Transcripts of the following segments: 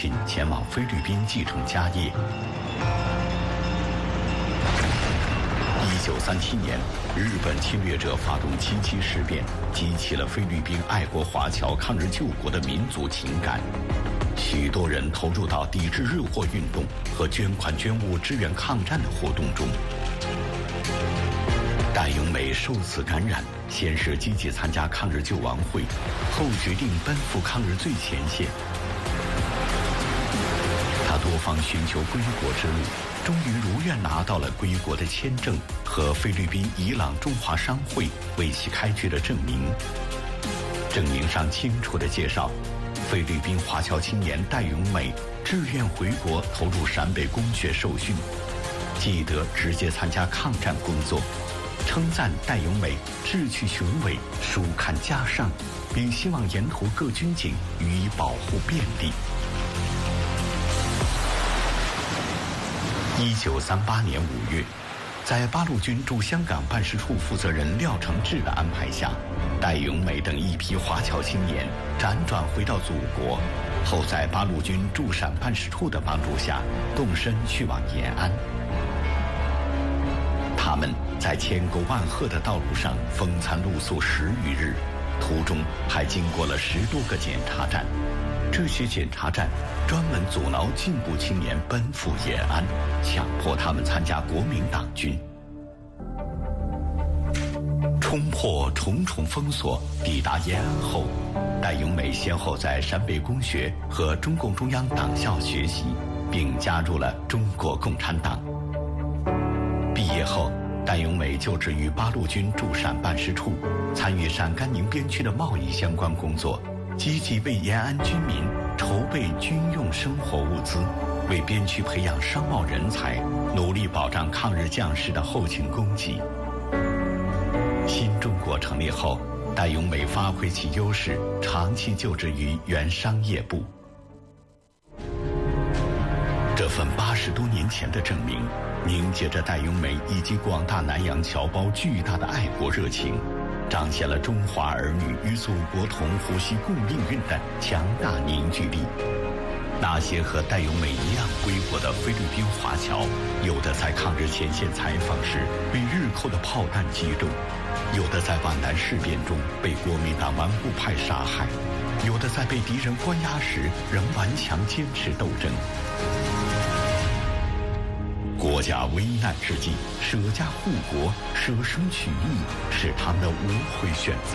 亲前往菲律宾继承家业。1937年，日本侵略者发动七七事变，激起了菲律宾爱国华侨抗日救国的民族情感，许多人投入到抵制日货运动和捐款捐物支援抗战的活动中。戴永美受此感染，先是积极参加抗日救亡会，后决定奔赴抗日最前线。他多方寻求归国之路，终于如愿拿到了归国的签证和菲律宾伊朗中华商会为其开具的证明。证明上清楚地介绍，菲律宾华侨青年戴永美志愿回国投入陕北公学受训，记得直接参加抗战工作，称赞戴永美志趣雄伟，书堪家上，并希望沿途各军警予以保护便利。1938年5月，在八路军驻香港办事处负责人廖承志的安排下，戴永美等一批华侨青年辗转回到祖国，后在八路军驻陕办事处的帮助下，动身去往延安。他们在千沟万壑的道路上风餐露宿10余日，途中还经过了10多个检查站。这些检查站专门阻挠进步青年奔赴延安，强迫他们参加国民党军。冲破重重封锁，抵达延安后，戴永美先后在陕北工学和中共中央党校学习，并加入了中国共产党。毕业后，戴永美就职于八路军驻陕办事处，参与陕甘宁边区的贸易相关工作，积极为延安军民筹备军用生活物资，为边区培养商贸人才，努力保障抗日将士的后勤供给。新中国成立后，戴永美发挥其优势，长期就职于原商业部。这份80多年前的证明，凝结着戴永美以及广大南洋侨胞巨大的爱国热情，彰显了中华儿女与祖国同呼吸共命运的强大凝聚力。那些和戴永美一样归国的菲律宾华侨，有的在抗日前线采访时被日寇的炮弹击中，有的在皖南事变中被国民党顽固派杀害，有的在被敌人关押时仍顽强坚持斗争。国家危难之际，舍家护国、舍生取义是他们的无悔选择。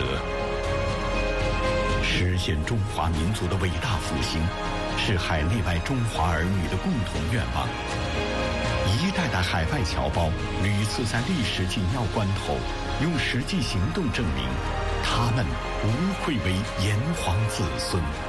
实现中华民族的伟大复兴，是海内外中华儿女的共同愿望。一代代海外侨胞屡次在历史紧要关头，用实际行动证明，他们无愧为炎黄子孙。